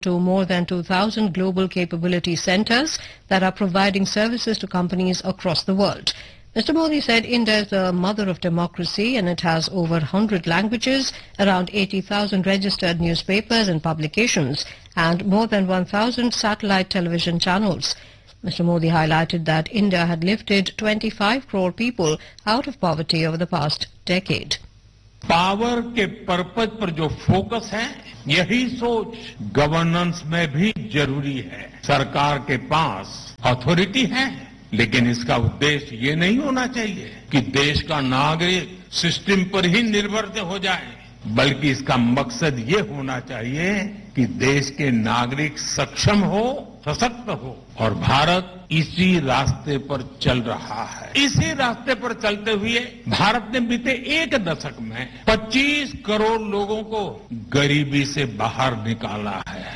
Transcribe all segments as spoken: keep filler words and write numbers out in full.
to more than two thousand global capability centers that are providing services to companies across the world. Mister Modi said India is the mother of democracy and it has over one hundred languages, around eighty thousand registered newspapers and publications, and more than one thousand satellite television channels. Mister Modi highlighted that India had lifted twenty-five crore people out of poverty over the past decade. Power के purpose पर जो focus है, यही सोच governance में भी जरूरी है। सरकार के पास अथॉरिटी है, लेकिन इसका उद्देश्य ये नहीं होना चाहिए कि देश का नागरिक सिस्टम पर ही निर्भर हो जाए, बल्कि इसका मकसद ये होना चाहिए कि देश के नागरिक सक्षम हो, सशक्त हो, और भारत इसी रास्ते पर चल रहा है। इसी रास्ते पर चलते हुए भारत ने बीते एक दशक में पच्चीस करोड़ लोगों को गरीबी से बाहर निकाला है।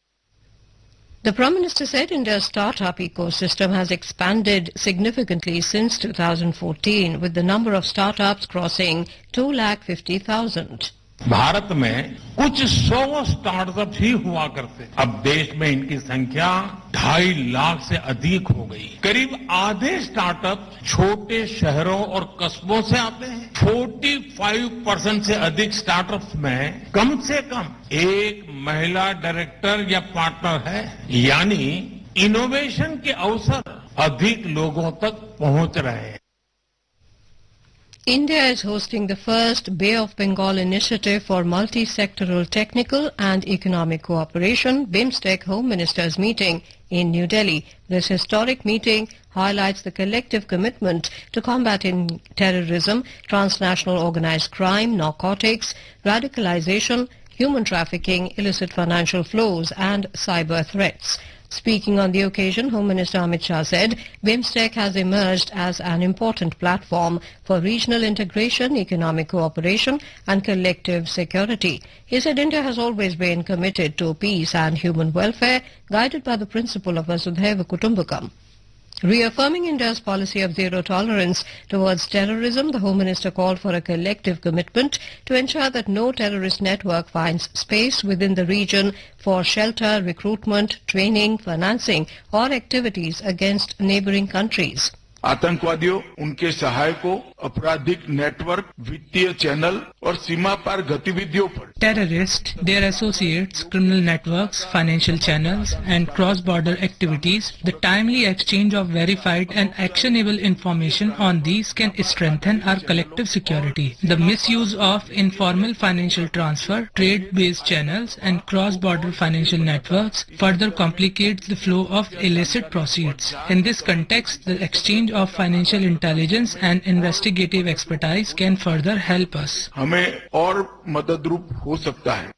The Prime Minister said India's startup ecosystem has expanded significantly since two thousand fourteen, with the number of startups crossing two lakh fifty thousand. Bharat में कुछ सौ स्टार्टअप ही हुआ करते, अब देश में इनकी संख्या ढाई लाख से अधिक हो गई। करीब आधे स्टार्टअप छोटे शहरों और कस्बों से आते हैं। पैंतालीस परसेंट से अधिक स्टार्टअप्स में कम से कम एक महिला डायरेक्टर या पार्टनर है, यानी इनोवेशन के अवसर अधिक लोगों तक पहुंच रहे हैं। India is hosting the first Bay of Bengal initiative for multi-sectoral technical and economic cooperation, BIMSTEC Home Ministers meeting in New Delhi. This historic meeting highlights the collective commitment to combating terrorism, transnational organized crime, narcotics, radicalization, human trafficking, illicit financial flows and cyber threats. Speaking on the occasion, Home Minister Amit Shah said BIMSTEC has emerged as an important platform for regional integration, economic cooperation and collective security. He said India has always been committed to peace and human welfare, guided by the principle of Vasudhaiva Kutumbakam. Reaffirming India's policy of zero tolerance towards terrorism, the Home Minister called for a collective commitment to ensure that no terrorist network finds space within the region for shelter, recruitment, training, financing or activities against neighboring countries. आतंकवादियों, उनके सहायकों, आपराधिक network, वित्तीय channel और सीमा पार गतिविधियों पर terrorists, their associates, criminal networks, financial channels and cross-border activities, the timely exchange of verified and actionable information on these can strengthen our collective security. The misuse of informal financial transfer, trade-based channels and cross-border financial networks further complicates the flow of illicit proceeds. In this context, the exchange of financial intelligence and investigative expertise can further help us. हमें और मददरूप हो सकता है।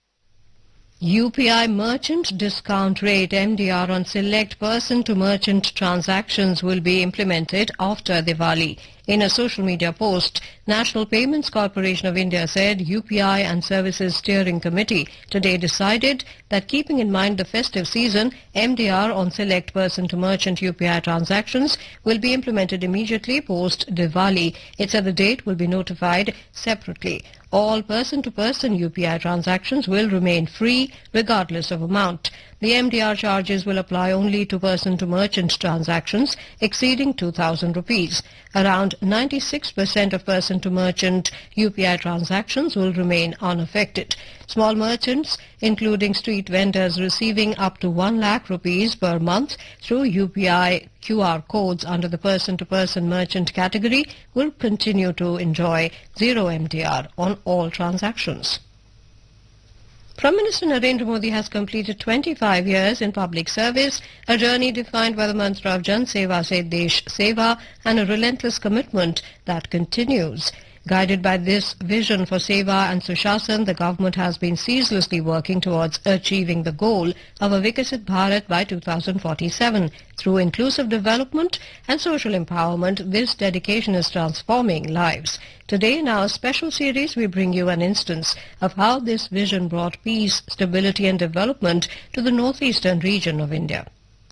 U P I merchant discount rate M D R on select person-to-merchant transactions will be implemented after Diwali. In a social media post, National Payments Corporation of India said U P I and Services Steering Committee today decided that keeping in mind the festive season, M D R on select person-to-merchant U P I transactions will be implemented immediately post-Diwali. It said the date will be notified separately. All person-to-person U P I transactions will remain free regardless of amount. The M D R charges will apply only to person-to-merchant transactions exceeding two thousand rupees. Around ninety-six percent of person-to-merchant U P I transactions will remain unaffected. Small merchants, including street vendors receiving up to one lakh rupees per month through U P I Q R codes under the person-to-person merchant category, will continue to enjoy zero M D R on all transactions. Prime Minister Narendra Modi has completed twenty-five years in public service, a journey defined by the mantra of Jan Seva se Desh Seva and a relentless commitment that continues. Guided by this vision for Seva and Sushasana, the government has been ceaselessly working towards achieving the goal of a Vikasit Bharat by two thousand forty-seven. Through inclusive development and social empowerment, this dedication is transforming lives. Today, in our special series, we bring you an instance of how this vision brought peace, stability and development to the northeastern region of India.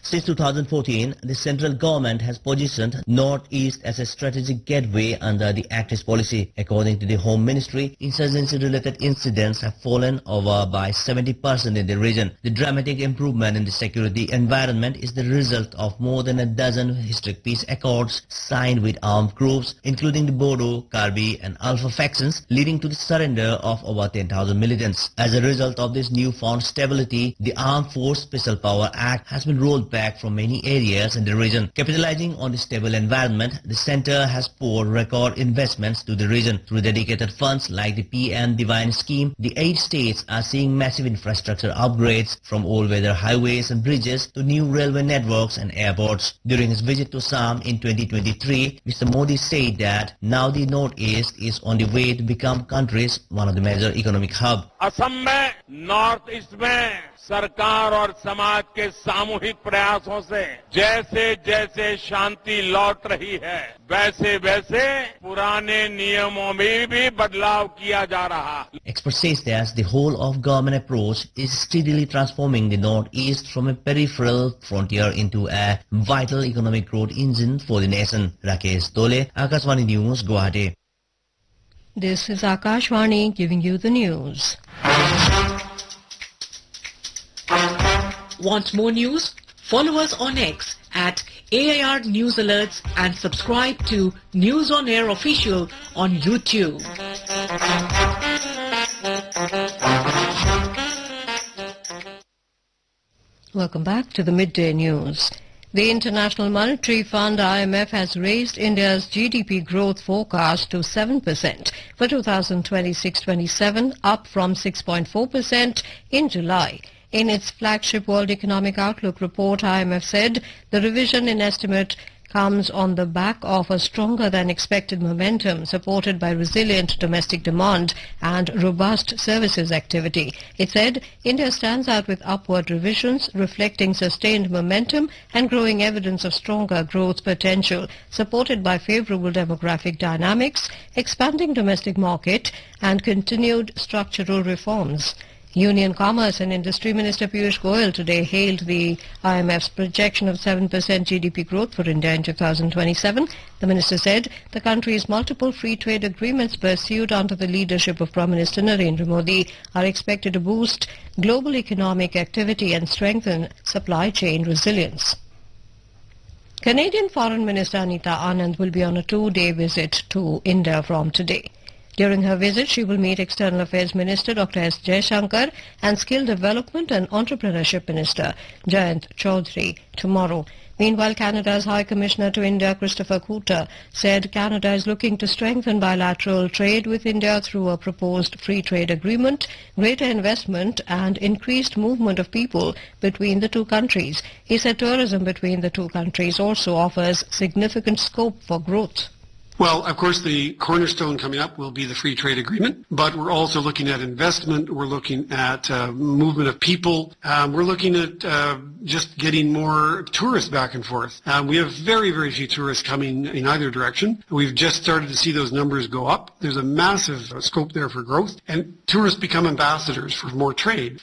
Since two thousand fourteen, the central government has positioned North-East as a strategic gateway under the Act East policy. According to the Home Ministry, insurgency-related incidents have fallen over by seventy percent in the region. The dramatic improvement in the security environment is the result of more than a dozen historic peace accords signed with armed groups, including the Bodo, Karbi and Alpha factions, leading to the surrender of over ten thousand militants. As a result of this newfound stability, the Armed Force Special Power Act has been rolled back from many areas in the region. Capitalizing on the stable environment, the centre has poured record investments to the region. Through dedicated funds like the P M Divine scheme, the eight states are seeing massive infrastructure upgrades from all-weather highways and bridges to new railway networks and airports. During his visit to Assam in twenty twenty-three, Mister Modi said that now the North-East is on the way to become country's one of the major economic hub. Assam में north east में सरकार और समाज के सामूहिक प्रयासों से जैसे जैसे शांति लौट रही है, वैसे वैसे पुराने नियमों में भी बदलाव किया जा रहा है. Expert says that the whole of government approach is steadily transforming the North-East from a peripheral frontier into a vital economic growth engine for the nation. Rakesh Dole, Akashvani News, Guwahati. This is Akashvani giving you the news. Want more news? Follow us on X at A I R News Alerts and subscribe to News on Air Official on YouTube. Welcome back to the midday news. The International Monetary Fund I M F has raised India's G D P growth forecast to seven percent for two thousand twenty-six twenty-seven, up from six point four percent in July. In its flagship World Economic Outlook report, I M F said the revision in estimate comes on the back of a stronger than expected momentum supported by resilient domestic demand and robust services activity. It said India stands out with upward revisions reflecting sustained momentum and growing evidence of stronger growth potential supported by favorable demographic dynamics, expanding domestic market and continued structural reforms. Union Commerce and Industry Minister Piyush Goyal today hailed the I M F's projection of seven percent G D P growth for India in two thousand twenty-seven. The minister said the country's multiple free trade agreements pursued under the leadership of Prime Minister Narendra Modi are expected to boost global economic activity and strengthen supply chain resilience. Canadian Foreign Minister Anita Anand will be on a two-day visit to India from today. During her visit, she will meet External Affairs Minister Doctor S. Jaishankar and Skill Development and Entrepreneurship Minister Jayant Chaudhary tomorrow. Meanwhile, Canada's High Commissioner to India, Christopher Cooter, said Canada is looking to strengthen bilateral trade with India through a proposed free trade agreement, greater investment and increased movement of people between the two countries. He said tourism between the two countries also offers significant scope for growth. Well, of course, the cornerstone coming up will be the free trade agreement, but we're also looking at investment. We're looking at uh, movement of people. Um, we're looking at uh, just getting more tourists back and forth. Um, we have very, very few tourists coming in either direction. We've just started to see those numbers go up. There's a massive uh, scope there for growth, and tourists become ambassadors for more trade.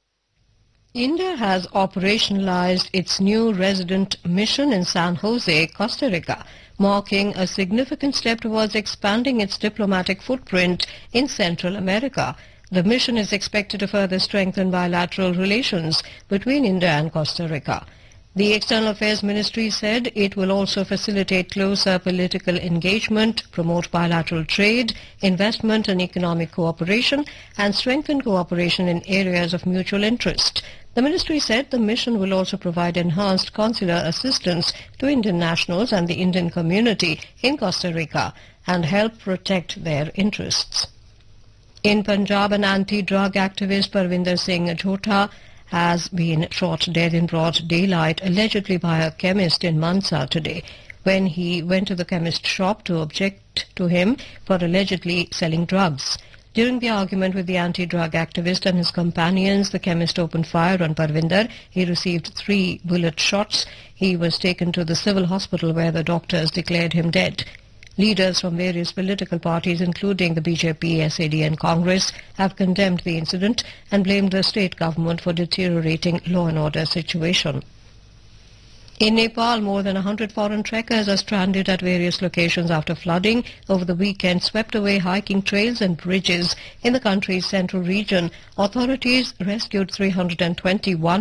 India has operationalized its new resident mission in San Jose, Costa Rica, marking a significant step towards expanding its diplomatic footprint in Central America. The mission is expected to further strengthen bilateral relations between India and Costa Rica. The External Affairs Ministry said it will also facilitate closer political engagement, promote bilateral trade, investment and economic cooperation, and strengthen cooperation in areas of mutual interest. The ministry said the mission will also provide enhanced consular assistance to Indian nationals and the Indian community in Costa Rica and help protect their interests. In Punjab, an anti-drug activist Parvinder Singh Jhota has been shot dead in broad daylight, allegedly by a chemist in Mansa today, when he went to the chemist shop to object to him for allegedly selling drugs. During the argument with the anti-drug activist and his companions, the chemist opened fire on Parvinder. He received three bullet shots. He was taken to the civil hospital where the doctors declared him dead. Leaders from various political parties, including the B J P, S A D and Congress, have condemned the incident and blamed the state government for deteriorating law and order situation. In Nepal, more than one hundred foreign trekkers are stranded at various locations after flooding over the weekend swept away hiking trails and bridges in the country's central region. Authorities rescued three hundred twenty-one